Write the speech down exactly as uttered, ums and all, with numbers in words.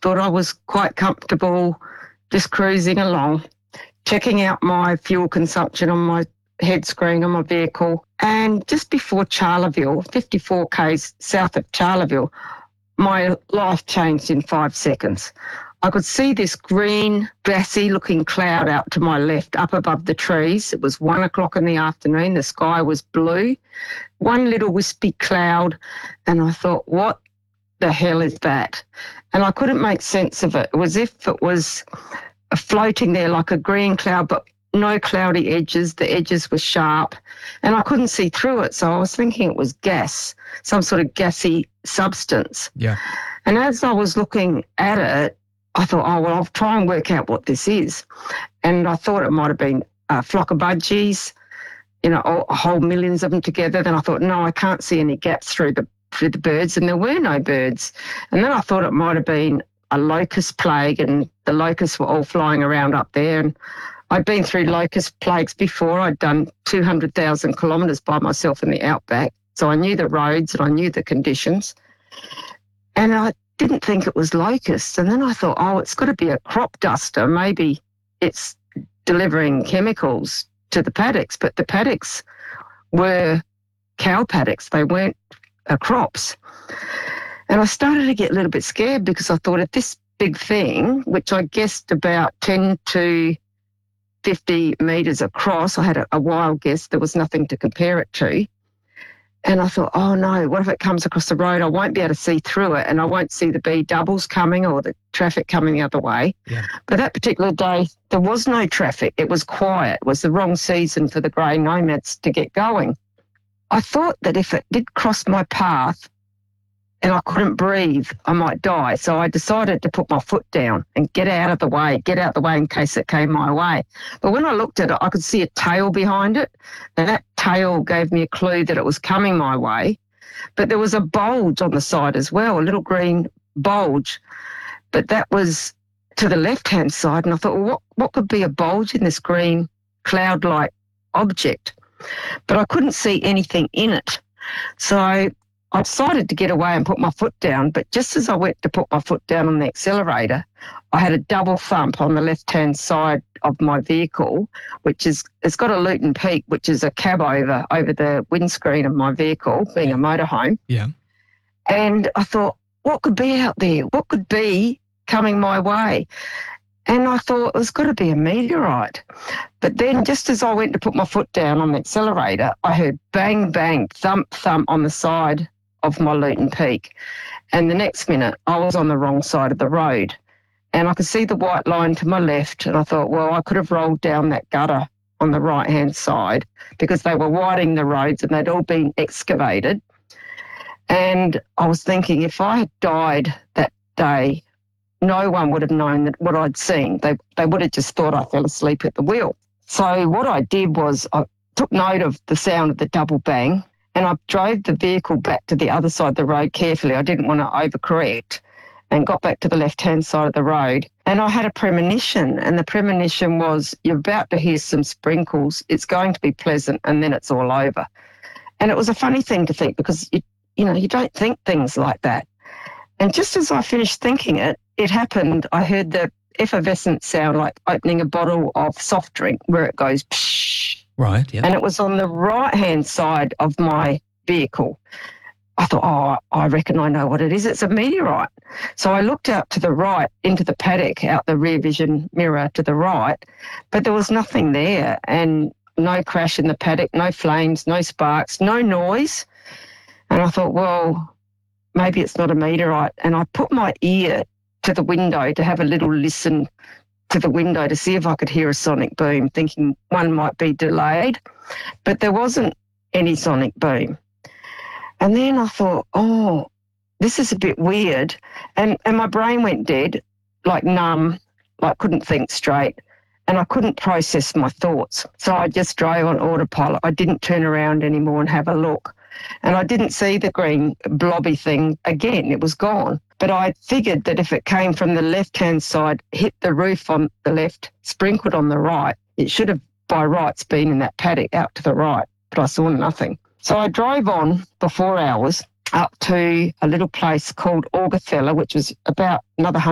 thought I was quite comfortable just cruising along, checking out my fuel consumption on my head screen on my vehicle. And just before Charleville, fifty-four kays south of Charleville, my life changed in five seconds. I could see this green, gassy-looking cloud out to my left, up above the trees. It was one o'clock in the afternoon. The sky was blue, one little wispy cloud, and I thought, what the hell is that? And I couldn't make sense of it. It was as if it was floating there like a green cloud, but no cloudy edges. The edges were sharp, and I couldn't see through it, so I was thinking it was gas, some sort of gassy substance. Yeah. And as I was looking at it, I thought, oh, well, I'll try and work out what this is. And I thought it might have been a flock of budgies, you know, a whole millions of them together. Then I thought, no, I can't see any gaps through the through the birds, and there were no birds. And then I thought it might have been a locust plague, and the locusts were all flying around up there. And I'd been through locust plagues before. I'd done two hundred thousand kilometres by myself in the outback, so I knew the roads and I knew the conditions. And I didn't think it was locusts. And then I thought, oh, it's got to be a crop duster. Maybe it's delivering chemicals to the paddocks, but the paddocks were cow paddocks. They weren't uh, crops. And I started to get a little bit scared because I thought if this big thing, which I guessed about ten to fifty metres across, I had a, a wild guess, there was nothing to compare it to. And I thought, oh no, what if it comes across the road? I won't be able to see through it, and I won't see the B doubles coming or the traffic coming the other way. Yeah. But that particular day, there was no traffic. It was quiet. It was the wrong season for the grey nomads to get going. I thought that if it did cross my path and I couldn't breathe, I might die. So I decided to put my foot down and get out of the way, get out of the way in case it came my way. But when I looked at it, I could see a tail behind it, and that tail gave me a clue that it was coming my way. But there was a bulge on the side as well, a little green bulge, but that was to the left-hand side. And I thought, well, what, what could be a bulge in this green cloud-like object? But I couldn't see anything in it. So I decided to get away and put my foot down, but just as I went to put my foot down on the accelerator, I had a double thump on the left-hand side of my vehicle, which is, it's got a Luton Peak, which is a cab over, over the windscreen of my vehicle, being a motorhome. Yeah. And I thought, what could be out there? What could be coming my way? And I thought, there's got to be a meteorite. But then just as I went to put my foot down on the accelerator, I heard bang, bang, thump, thump on the side of my Luton Peak. And the next minute, I was on the wrong side of the road. And I could see the white line to my left. And I thought, well, I could have rolled down that gutter on the right-hand side because they were widening the roads and they'd all been excavated. And I was thinking, if I had died that day, no one would have known that what I'd seen. They, they would have just thought I fell asleep at the wheel. So what I did was I took note of the sound of the double bang, and I drove the vehicle back to the other side of the road carefully. I didn't want to overcorrect, and got back to the left-hand side of the road. And I had a premonition, and the premonition was, you're about to hear some sprinkles. It's going to be pleasant, and then it's all over. And it was a funny thing to think because, you, you know, you don't think things like that. And just as I finished thinking it, it happened. I heard the effervescent sound like opening a bottle of soft drink where it goes psh. Right, yeah. And it was on the right-hand side of my vehicle. I thought, oh, I reckon I know what it is. It's a meteorite. So I looked out to the right into the paddock, out the rear vision mirror to the right, but there was nothing there, and no crash in the paddock, no flames, no sparks, no noise. And I thought, well, maybe it's not a meteorite. And I put my ear to the window to have a little listen to the window to see if I could hear a sonic boom, thinking one might be delayed, but there wasn't any sonic boom. And then I thought, oh, this is a bit weird. And, and my brain went dead, like numb, like couldn't think straight, and I couldn't process my thoughts. So I just drove on autopilot. I didn't turn around anymore and have a look. And I didn't see the green blobby thing again. It was gone. But I figured that if it came from the left-hand side, hit the roof on the left, sprinkled on the right, it should have by rights been in that paddock out to the right, but I saw nothing. So I drove on for four hours up to a little place called Augathella, which was about another